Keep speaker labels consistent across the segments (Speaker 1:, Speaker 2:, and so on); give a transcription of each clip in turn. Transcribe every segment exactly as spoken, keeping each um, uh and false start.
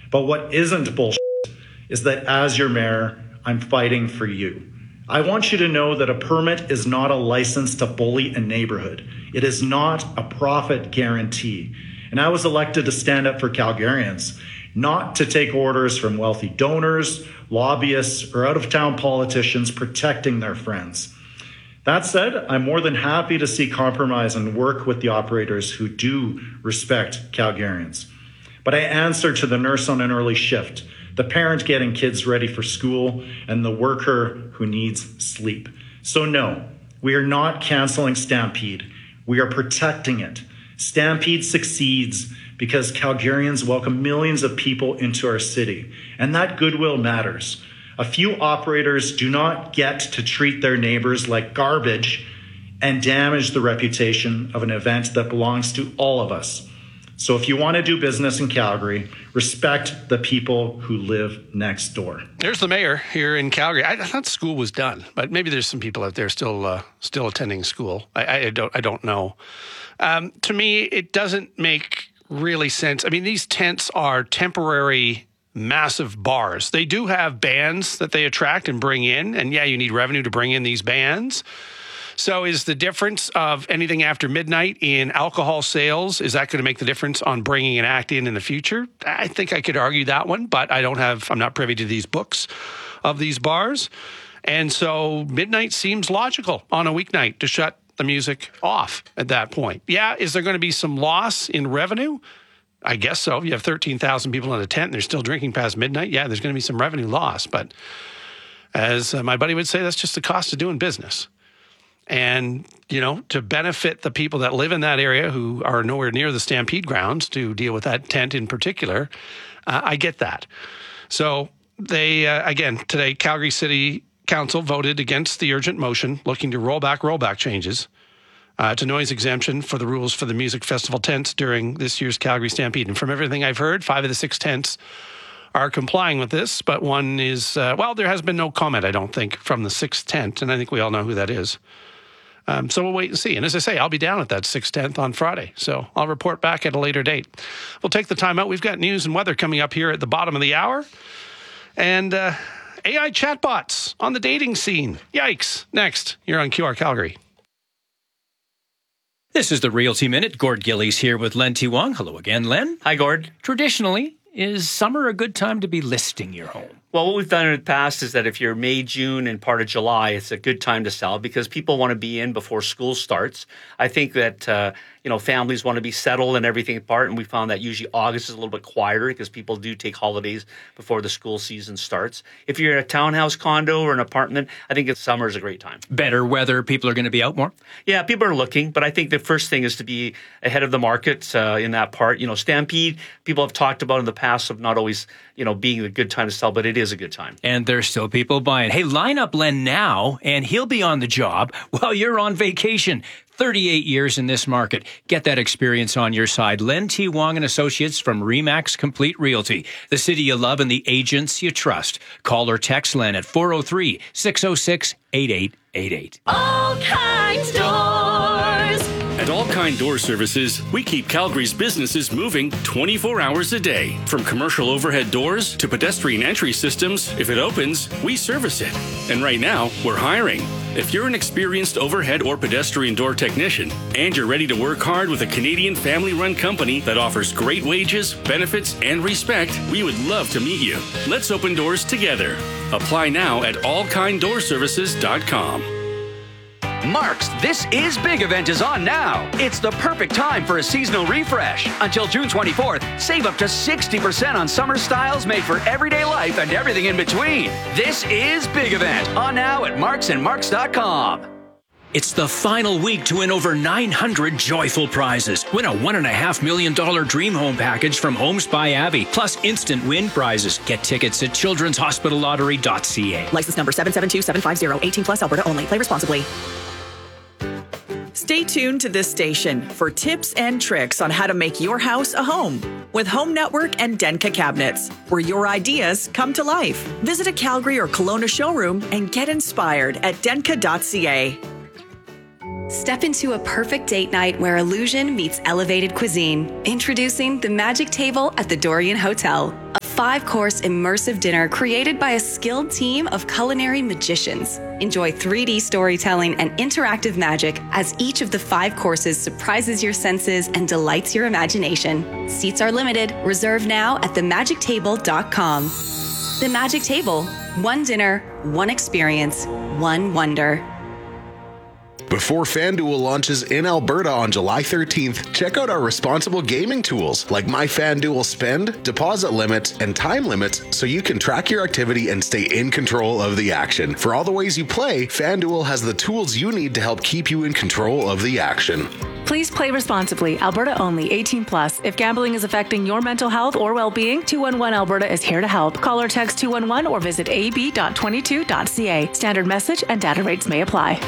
Speaker 1: But what isn't bullshit is that as your mayor, I'm fighting for you. I want you to know that a permit is not a license to bully a neighborhood. It is not a profit guarantee. And I was elected to stand up for Calgarians, not to take orders from wealthy donors, lobbyists, or out-of-town politicians protecting their friends. That said, I'm more than happy to see compromise and work with the operators who do respect Calgarians. But I answer to the nurse on an early shift, the parent getting kids ready for school, and the worker who needs sleep. So no, we are not canceling Stampede. We are protecting it. Stampede succeeds because Calgarians welcome millions of people into our city, and that goodwill matters. A few operators do not get to treat their neighbors like garbage and damage the reputation of an event that belongs to all of us. So if you want to do business in Calgary, respect the people who live next door.
Speaker 2: There's the mayor here in Calgary. I thought school was done, but maybe there's some people out there still uh, still attending school. I, I don't I don't know. Um, to me, it doesn't make really sense. I mean, these tents are temporary, massive bars. They do have bands that they attract and bring in, and yeah, you need revenue to bring in these bands. So is the difference of anything after midnight in alcohol sales, is that going to make the difference on bringing an act in in the future? I think I could argue that one, but I don't have, I'm not privy to these books of these bars. And so midnight seems logical on a weeknight to shut the music off at that point. Yeah, is there going to be some loss in revenue? I guess so. You have thirteen thousand people in a tent and they're still drinking past midnight. Yeah, there's going to be some revenue loss. But as my buddy would say, that's just the cost of doing business. And, you know, to benefit the people that live in that area who are nowhere near the Stampede grounds to deal with that tent in particular, uh, I get that. So they, uh, again, today, Calgary City Council voted against the urgent motion looking to roll back rollback changes uh, to noise exemption for the rules for the music festival tents during this year's Calgary Stampede. And from everything I've heard, five of the six tents are complying with this, but one is, uh, well, there has been no comment, I don't think, from the sixth tent, and I think we all know who that is. Um, so we'll wait and see. And as I say, I'll be down at that sixth tenth on Friday. So I'll report back at a later date. We'll take the time out. We've got news and weather coming up here at the bottom of the hour. And uh, A I chatbots on the dating scene. Yikes. Next, you're on Q R Calgary.
Speaker 3: This is the Realty Minute. Gord Gillies here with Len T. Wong. Hello again, Len.
Speaker 4: Hi, Gord.
Speaker 3: Traditionally, is summer a good time to be listing your home?
Speaker 4: Well, what we've done in the past is that if you're May, June, and part of July, it's a good time to sell because people want to be in before school starts. I think that, uh, you know, families want to be settled and everything apart, and we found that usually August is a little bit quieter because people do take holidays before the school season starts. If you're in a townhouse condo or an apartment, I think it's summer is a great time.
Speaker 3: Better weather, people are going to be out more?
Speaker 4: Yeah, people are looking, but I think the first thing is to be ahead of the market uh, in that part. You know, Stampede, people have talked about in the past of not always, you know, being a good time to sell, but it is a good time.
Speaker 3: And there's still people buying. Hey, line up Len now, and he'll be on the job while you're on vacation. thirty-eight years in this market. Get that experience on your side. Len T. Wong and Associates from RE/MAX Complete Realty. The city you love and the agents you trust. Call or text Len at four oh three, six oh six, eight eight eight eight.
Speaker 5: All Kinds Doors.
Speaker 6: At All Kind Door Services, we keep Calgary's businesses moving twenty-four hours a day. From commercial overhead doors to pedestrian entry systems, if it opens, we service it. And right now, we're hiring. If you're an experienced overhead or pedestrian door technician and you're ready to work hard with a Canadian family-run company that offers great wages, benefits, and respect, we would love to meet you. Let's open doors together. Apply now at all kind door services dot com.
Speaker 7: Mark's This Is Big event is on now. It's the perfect time for a seasonal refresh. Until June twenty-fourth, save up to sixty percent on summer styles made for everyday life and everything in between. This Is Big event on now at marks and marks dot com.
Speaker 3: It's the final week to win over nine hundred joyful prizes. Win a one point five million dollars dream home package from Homes by Abbey, plus instant win prizes. Get tickets at children's hospital lottery dot c a.
Speaker 8: License number seven seven two seven five zero, eighteen plus, Alberta only. Play responsibly. Stay tuned to this station for tips and tricks on how to make your house a home with Home Network and Denka Cabinets, where your ideas come to life. Visit a Calgary or Kelowna showroom and get inspired at denka dot c a.
Speaker 9: Step into a perfect date night where illusion meets elevated cuisine. Introducing the Magic Table at the Dorian Hotel, a five-course immersive dinner created by a skilled team of culinary magicians. Enjoy three D storytelling and interactive magic as each of the five courses surprises your senses and delights your imagination. Seats are limited. Reserve now at the magic table dot com. The Magic Table. One dinner, one experience, one wonder.
Speaker 10: Before FanDuel launches in Alberta on July thirteenth, check out our responsible gaming tools like My FanDuel Spend, deposit limits, and time limits so you can track your activity and stay in control of the action. For all the ways you play, FanDuel has the tools you need to help keep you in control of the action.
Speaker 11: Please play responsibly. Alberta only. eighteen plus. If gambling is affecting your mental health or well-being, two one one Alberta is here to help. Call or text two one one or visit a b dot twenty-two dot c a. Standard message and data rates may apply.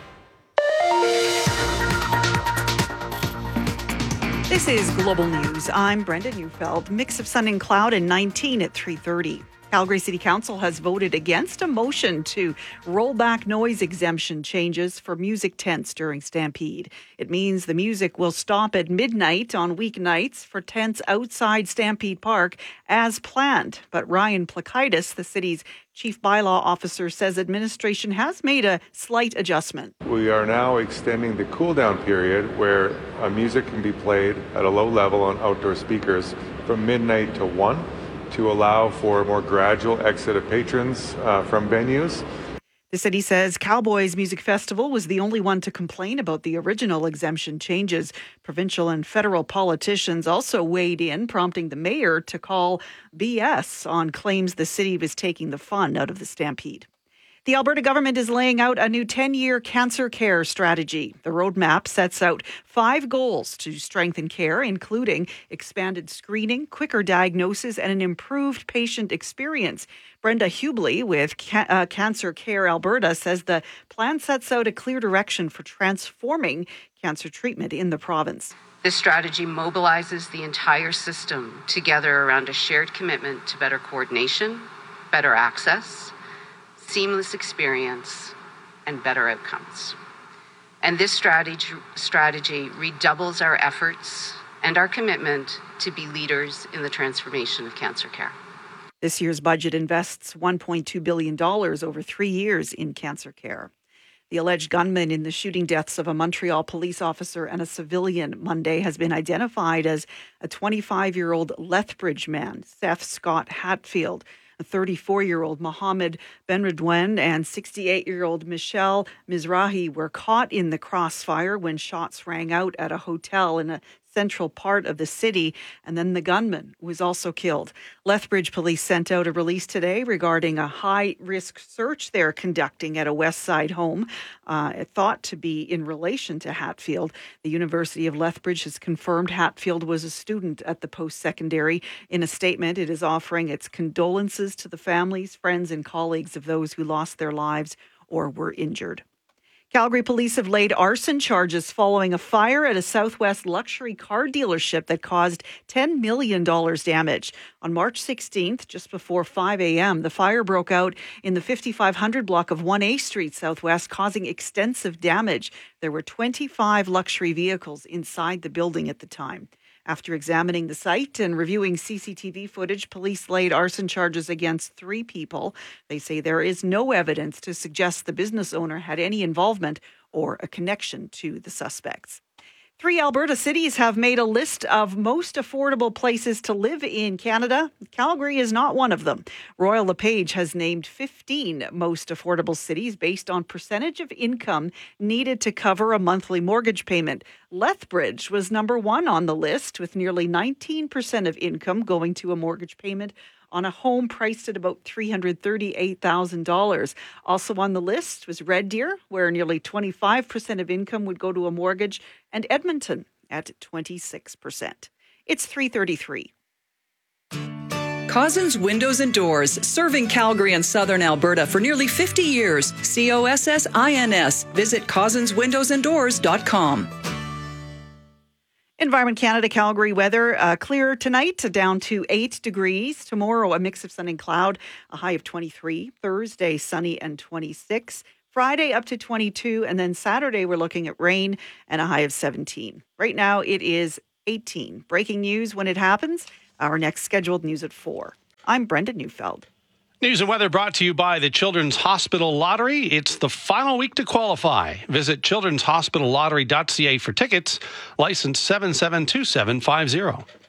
Speaker 12: This is Global News. I'm Brenda Neufeld. Mix of sun and cloud and nineteen at three thirty. Calgary City Council has voted against a motion to roll back noise exemption changes for music tents during Stampede. It means the music will stop at midnight on weeknights for tents outside Stampede Park as planned. But Ryan Plakaitis, the city's chief bylaw officer, says administration has made a slight adjustment.
Speaker 13: We are now extending the cool down period where uh, music can be played at a low level on outdoor speakers from midnight to one to allow for a more gradual exit of patrons uh, from venues.
Speaker 12: The city says Cowboys Music Festival was the only one to complain about the original exemption changes. Provincial and federal politicians also weighed in, prompting the mayor to call B S on claims the city was taking the fun out of the Stampede. The Alberta government is laying out a new ten-year cancer care strategy. The roadmap sets out five goals to strengthen care, including expanded screening, quicker diagnosis, and an improved patient experience. Brenda Hubley with Ca- uh, Cancer Care Alberta says the plan sets out a clear direction for transforming cancer treatment in the province.
Speaker 14: This strategy mobilizes the entire system together around a shared commitment to better coordination, better access, seamless experience, and better outcomes. And this strategy, strategy redoubles our efforts and our commitment to be leaders in the transformation of cancer care.
Speaker 12: This year's budget invests one point two billion dollars over three years in cancer care. The alleged gunman in the shooting deaths of a Montreal police officer and a civilian Monday has been identified as a twenty-five-year-old Lethbridge man, Seth Scott Hatfield. A thirty-four-year-old Mohammed Benredouin and sixty-eight-year-old Michelle Mizrahi were caught in the crossfire when shots rang out at a hotel in a central part of the city, and then the gunman was also killed. Lethbridge police sent out a release today regarding a high-risk search they're conducting at a West Side home, uh, thought to be in relation to Hatfield. The University of Lethbridge has confirmed Hatfield was a student at the post-secondary. In a statement, it is offering its condolences to the families, friends, and colleagues of those who lost their lives or were injured. Calgary police have laid arson charges following a fire at a Southwest luxury car dealership that caused ten million dollars damage. On March sixteenth, just before five a.m., the fire broke out in the fifty-five hundred block of one A Street Southwest, causing extensive damage. There were twenty-five luxury vehicles inside the building at the time. After examining the site and reviewing C C T V footage, police laid arson charges against three people. They say there is no evidence to suggest the business owner had any involvement or a connection to the suspects. Three Alberta cities have made a list of most affordable places to live in Canada. Calgary is not one of them. Royal LePage has named fifteen most affordable cities based on percentage of income needed to cover a monthly mortgage payment. Lethbridge was number one on the list, with nearly nineteen percent of income going to a mortgage payment on a home priced at about three hundred thirty-eight thousand dollars. Also on the list was Red Deer, where nearly twenty-five percent of income would go to a mortgage, and Edmonton at twenty-six percent. It's three thirty-three.
Speaker 8: Cozzens Windows and Doors, serving Calgary and southern Alberta for nearly fifty years. C O S S I N S. Visit cozzens windows and doors dot com.
Speaker 12: Environment Canada Calgary weather, uh, clear tonight, down to eight degrees. Tomorrow, a mix of sun and cloud, a high of twenty-three. Thursday, sunny and twenty-six. Friday, up to twenty-two. And then Saturday, we're looking at rain and a high of seventeen. Right now, it is eighteen. Breaking news when it happens. Our next scheduled news at four. I'm Brenda Neufeld.
Speaker 2: News and weather brought to you by the Children's Hospital Lottery. It's the final week to qualify. Visit children's hospital lottery dot c a for tickets. License seven seven two seven five zero.